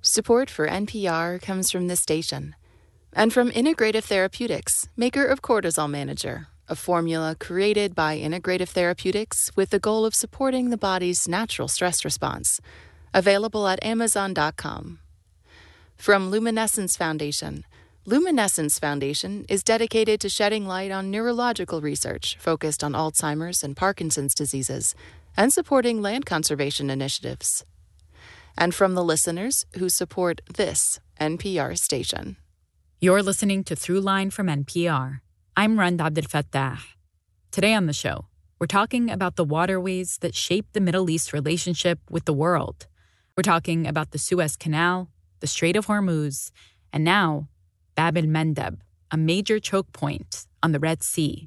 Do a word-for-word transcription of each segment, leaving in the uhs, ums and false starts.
Support for N P R comes from this station and from Integrative Therapeutics, maker of Cortisol Manager, a formula created by Integrative Therapeutics with the goal of supporting the body's natural stress response. Available at amazon dot com. From Luminescence Foundation. Luminescence Foundation is dedicated to shedding light on neurological research focused on Alzheimer's and Parkinson's diseases and supporting land conservation initiatives. And from the listeners who support this N P R station. You're listening to Throughline from N P R. I'm Rand Abdelfattah. Today on the show, we're talking about the waterways that shape the Middle East relationship with the world. We're talking about the Suez Canal, the Strait of Hormuz, and now Bab el-Mandeb, a major choke point on the Red Sea.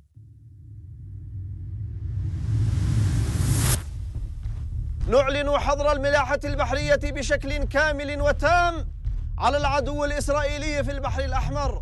نعلن حظر الملاحة البحرية بشكل كامل وتام على العدو الإسرائيلي في البحر الأحمر.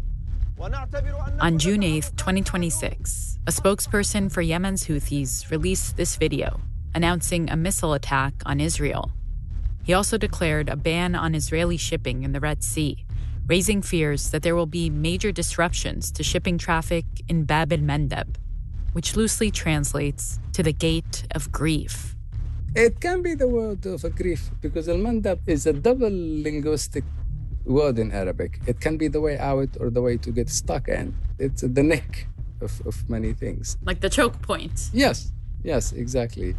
On June eighth, twenty twenty-six, a spokesperson for Yemen's Houthis released this video announcing a missile attack on Israel. He also declared a ban on Israeli shipping in the Red Sea, raising fears that there will be major disruptions to shipping traffic in Bab el-Mandeb, which loosely translates to the Gate of Grief. It can be the word of grief because al-Mandab is a double linguistic word in Arabic. It can be the way out or the way to get stuck in. It's the neck of, of many things. Like the choke point. Yes, yes, exactly.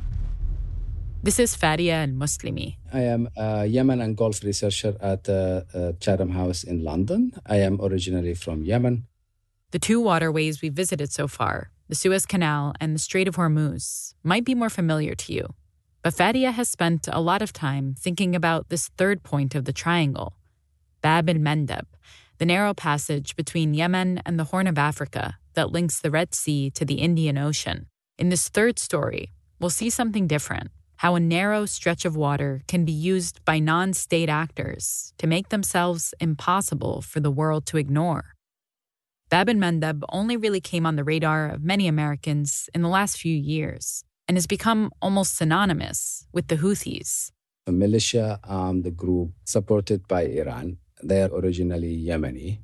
This is Fadia al-Muslimi. I am a Yemen and Gulf researcher at uh, uh, Chatham House in London. I am originally from Yemen. The two waterways we visited so far, the Suez Canal and the Strait of Hormuz, might be more familiar to you. But Fadia has spent a lot of time thinking about this third point of the triangle, Bab el-Mandeb, the narrow passage between Yemen and the Horn of Africa that links the Red Sea to the Indian Ocean. In this third story, we'll see something different. How a narrow stretch of water can be used by non-state actors to make themselves impossible for the world to ignore. Bab el-Mandeb only really came on the radar of many Americans in the last few years and has become almost synonymous with the Houthis. A militia armed group supported by Iran. They are originally Yemeni.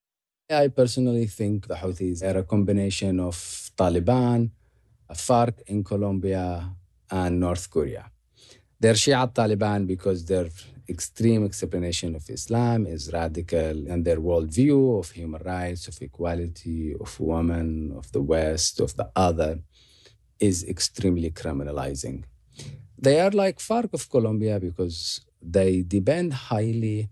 I personally think the Houthis are a combination of Taliban, FARC in Colombia, and North Korea. They're Shia Taliban because their extreme explanation of Islam is radical, and their worldview of human rights, of equality, of women, of the West, of the other, is extremely criminalizing. They are like FARC of Colombia because they depend highly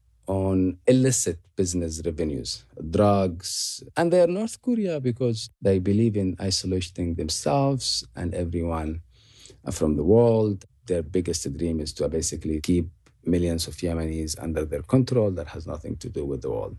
on illicit business revenues, drugs, and they are North Korea because they believe in isolating themselves and everyone from the world. Their biggest dream is to basically keep millions of Yemenis under their control. That has nothing to do with the world.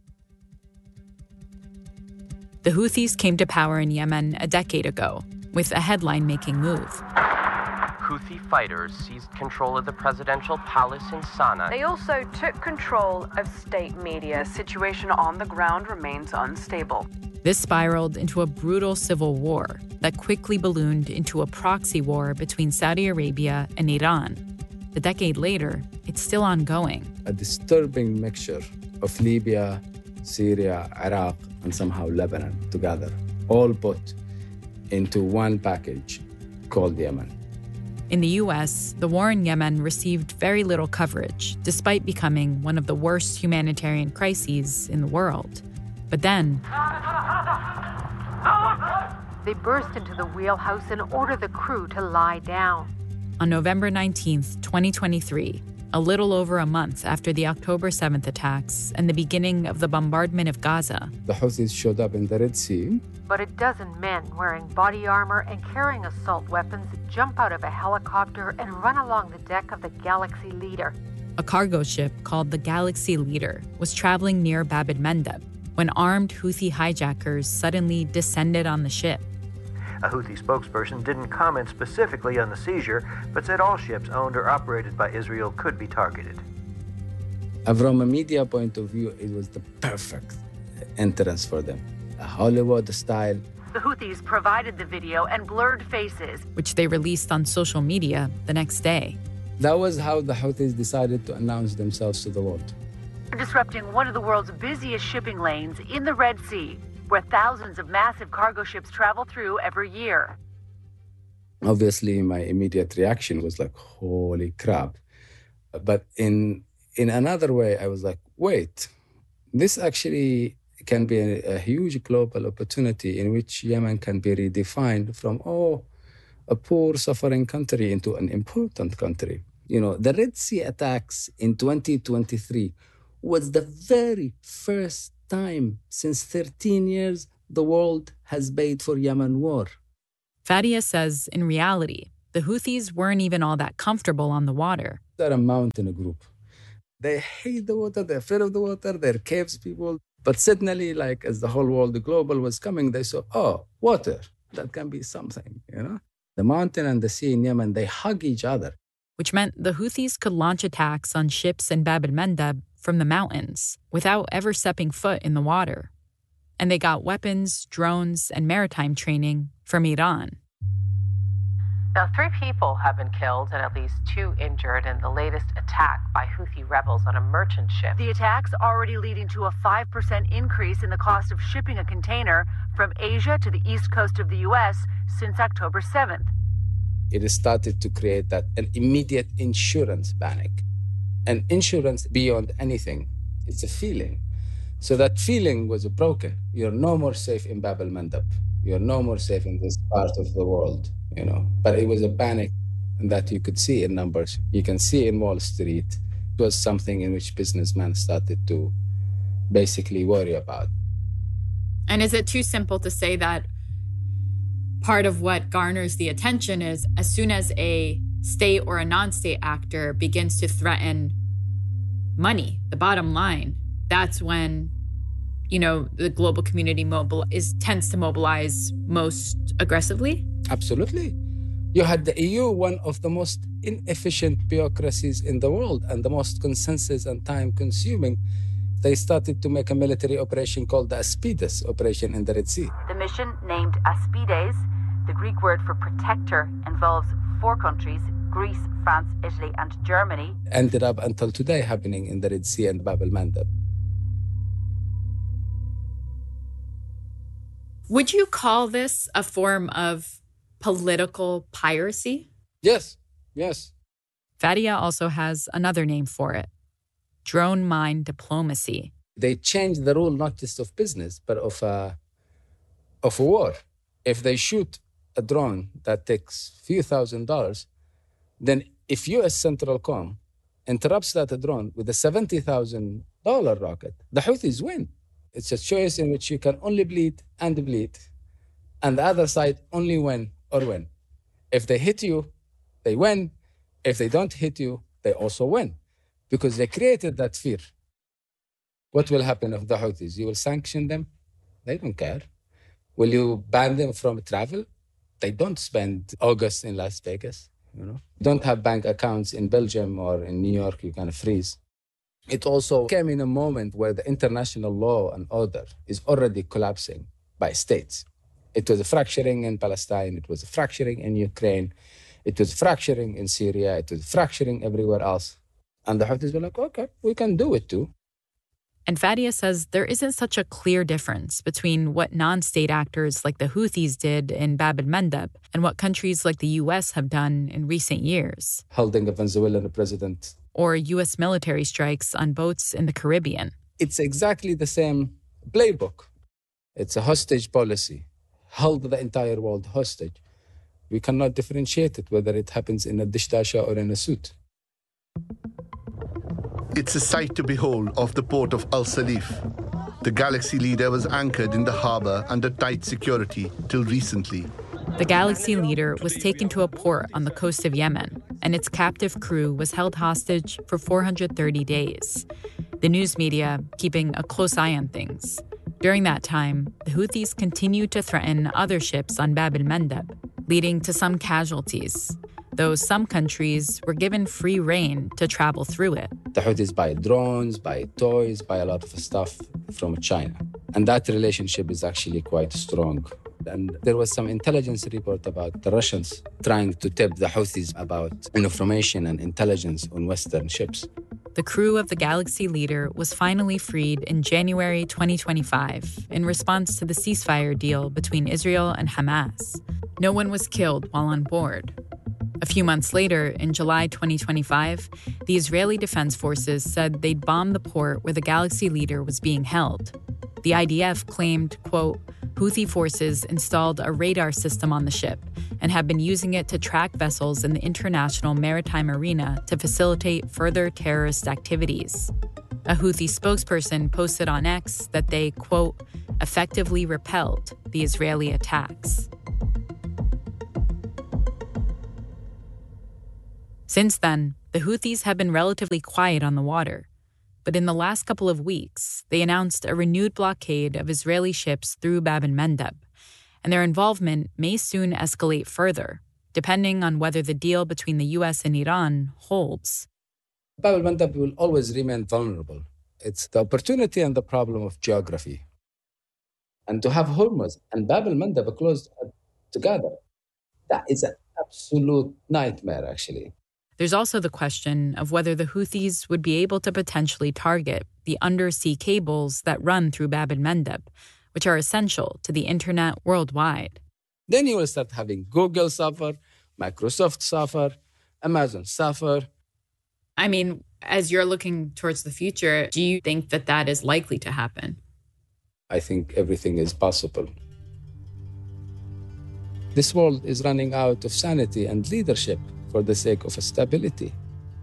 The Houthis came to power in Yemen a decade ago with a headline-making move. Houthi fighters seized control of the presidential palace in Sana'a. They also took control of state media. The situation on the ground remains unstable. This spiraled into a brutal civil war that quickly ballooned into a proxy war between Saudi Arabia and Iran. A decade later, it's still ongoing. A disturbing mixture of Libya, Syria, Iraq, and somehow Lebanon together, all put into one package called Yemen. In the U S, the war in Yemen received very little coverage, despite becoming one of the worst humanitarian crises in the world. But then, they burst into the wheelhouse and order the crew to lie down. On November nineteenth, twenty twenty-three, a little over a month after the October seventh attacks and the beginning of the bombardment of Gaza, the Houthis showed up in the Red Sea. But a dozen men wearing body armor and carrying assault weapons jump out of a helicopter and run along the deck of the Galaxy Leader. A cargo ship called the Galaxy Leader was traveling near Bab el-Mandeb when armed Houthi hijackers suddenly descended on the ship. A Houthi spokesperson didn't comment specifically on the seizure, but said all ships owned or operated by Israel could be targeted. From a media point of view, it was the perfect entrance for them. A Hollywood style. The Houthis provided the video and blurred faces, which they released on social media the next day. That was how the Houthis decided to announce themselves to the world. Disrupting one of the world's busiest shipping lanes in the Red Sea, where thousands of massive cargo ships travel through every year. Obviously, my immediate reaction was like, holy crap. But in in another way, I was like, wait, this actually can be a, a huge global opportunity in which Yemen can be redefined from, oh, a poor, suffering country into an important country. You know, the Red Sea attacks in twenty twenty-three was the very first time since thirteen years the world has paid for Yemen war. Fadia says, in reality, the Houthis weren't even all that comfortable on the water. They're a mountain group. They hate the water, they're afraid of the water, they're caves people. But suddenly, like as the whole world, the global was coming, they saw, oh, water, that can be something, you know? The mountain and the sea in Yemen, they hug each other. Which meant the Houthis could launch attacks on ships in Bab el-Mandeb from the mountains without ever stepping foot in the water. And they got weapons, drones, and maritime training from Iran. Now, three people have been killed and at least two injured in the latest attack by Houthi rebels on a merchant ship. The attack's already leading to a five percent increase in the cost of shipping a container from Asia to the east coast of the U S since October seventh. It has started to create that an immediate insurance panic. And insurance beyond anything, it's a feeling. So that feeling was broken. You're no more safe in Bab el-Mandeb. You're no more safe in this part of the world, you know. But it was a panic that you could see in numbers. You can see in Wall Street. It was something in which businessmen started to basically worry about. And is it too simple to say that part of what garners the attention is as soon as a state or a non-state actor begins to threaten money, the bottom line, that's when, you know, the global community mobile is tends to mobilize most aggressively? Absolutely. You had the E U, one of the most inefficient bureaucracies in the world and the most consensus and time-consuming. They started to make a military operation called the Aspides operation in the Red Sea. The mission, named Aspides, the Greek word for protector, involves four countries, Greece, France, Italy, and Germany. Ended up until today happening in the Red Sea and Bab el-Mandeb. Would you call this a form of political piracy? Yes, yes. Fadia also has another name for it, drone mine diplomacy. They changed the rule not just of business, but of a, of a war. If they shoot a drone that takes a few thousand dollars, then if U S Central Com interrupts that drone with a seventy thousand dollars rocket, the Houthis win. It's a choice in which you can only bleed and bleed, and the other side only win or win. If they hit you, they win. If they don't hit you, they also win, because they created that fear. What will happen if the Houthis? You will sanction them? They don't care. Will you ban them from travel? They don't spend August in Las Vegas, you know. Don't have bank accounts in Belgium or in New York, you can freeze. It also came in a moment where the international law and order is already collapsing by states. It was a fracturing in Palestine, it was a fracturing in Ukraine, it was fracturing in Syria, it was fracturing everywhere else. And the Houthis were like, okay, we can do it too. And Fadia says there isn't such a clear difference between what non-state actors like the Houthis did in Bab el-Mandeb and what countries like the U S have done in recent years. Holding a Venezuelan president. Or U S military strikes on boats in the Caribbean. It's exactly the same playbook. It's a hostage policy. Hold the entire world hostage. We cannot differentiate it, whether it happens in a dishdasha or in a suit. It's a sight to behold off the port of Al Salif. The Galaxy Leader was anchored in the harbor under tight security till recently. The Galaxy Leader was taken to a port on the coast of Yemen, and its captive crew was held hostage for four hundred thirty days. The news media keeping a close eye on things. During that time, the Houthis continued to threaten other ships on Bab el-Mandeb, leading to some casualties, though some countries were given free rein to travel through it. The Houthis buy drones, buy toys, buy a lot of stuff from China. And that relationship is actually quite strong And there was some intelligence report about the Russians trying to tip the Houthis about information and intelligence on Western ships. The crew of the Galaxy Leader was finally freed in January twenty twenty-five in response to the ceasefire deal between Israel and Hamas. No one was killed while on board. A few months later, in July twenty twenty-five, the Israeli Defense Forces said they'd bombed the port where the Galaxy Leader was being held. The I D F claimed, quote, Houthi forces installed a radar system on the ship and have been using it to track vessels in the international maritime arena to facilitate further terrorist activities. A Houthi spokesperson posted on X that they, quote, effectively repelled the Israeli attacks. Since then, the Houthis have been relatively quiet on the water. But in the last couple of weeks, they announced a renewed blockade of Israeli ships through Bab el-Mandeb, and their involvement may soon escalate further, depending on whether the deal between the U S and Iran holds. Bab el-Mandeb will always remain vulnerable. It's the opportunity and the problem of geography. And to have Hormuz and Bab el-Mandeb closed together, that is an absolute nightmare, actually. There's also the question of whether the Houthis would be able to potentially target the undersea cables that run through Bab el-Mandeb, which are essential to the internet worldwide. Then you will start having Google suffer, Microsoft suffer, Amazon suffer. I mean, as you're looking towards the future, do you think that that is likely to happen? I think everything is possible. This world is running out of sanity and leadership for the sake of stability.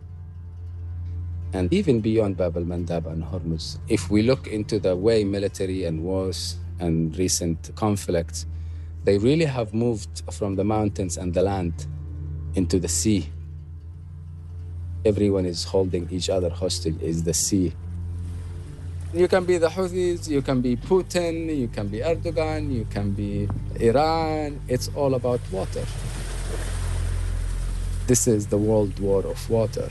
And even beyond Bab el-Mandeb and Hormuz, if we look into the way military and wars and recent conflicts, they really have moved from the mountains and the land into the sea. Everyone is holding each other hostage is the sea. You can be the Houthis, you can be Putin, you can be Erdogan, you can be Iran. It's all about water. This is the world war of water.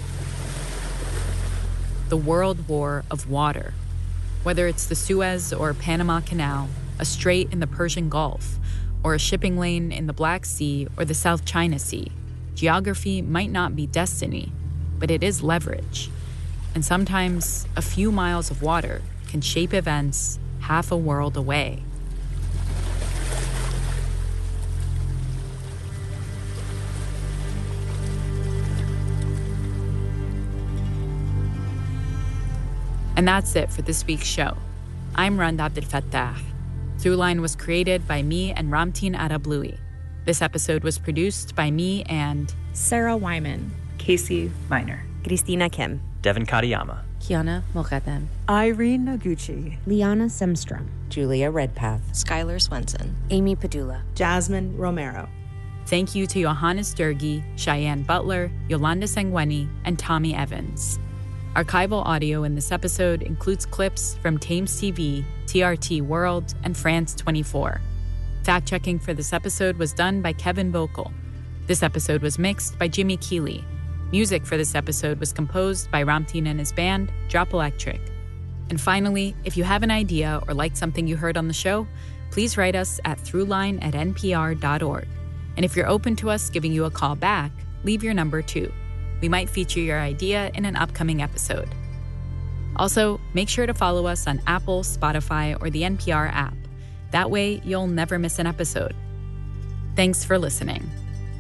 The world war of water. Whether it's the Suez or Panama Canal, a strait in the Persian Gulf, or a shipping lane in the Black Sea or the South China Sea, geography might not be destiny, but it is leverage. And sometimes a few miles of water can shape events half a world away. And that's it for this week's show. I'm Rand Abdelfattah. Throughline was created by me and Ramtin Arablouei. This episode was produced by me and Sarah Wyman, Casey Miner, Christina Kim, Devin Katayama, Kiana Moghadam, Irene Noguchi, Liana Semstrom, Julia Redpath, Skylar Swenson, Amy Padula, Jasmine Romero. Thank you to Johannes Durgi, Cheyenne Butler, Yolanda Sangweni, and Tommy Evans. Archival audio in this episode includes clips from Thames T V, T R T World, and France twenty-four. Fact-checking for this episode was done by Kevin Vocal. This episode was mixed by Jimmy Keeley. Music for this episode was composed by Ramtin and his band, Drop Electric. And finally, if you have an idea or like something you heard on the show, please write us at throughline at n p r dot org. And if you're open to us giving you a call back, leave your number too. We might feature your idea in an upcoming episode. Also, make sure to follow us on Apple, Spotify, or the N P R app. That way, you'll never miss an episode. Thanks for listening.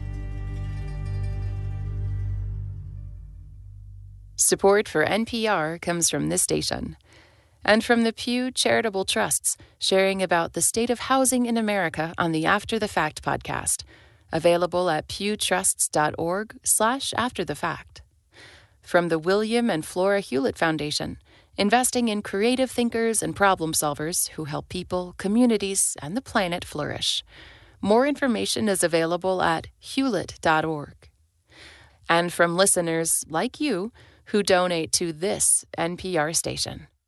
Support for N P R comes from this station and from the Pew Charitable Trusts, sharing about the state of housing in America on the After the Fact podcast, available at pewtrusts.org slash after the fact. From the William and Flora Hewlett Foundation, investing in creative thinkers and problem solvers who help people, communities, and the planet flourish. More information is available at hewlett dot org. And from listeners like you who donate to this N P R station.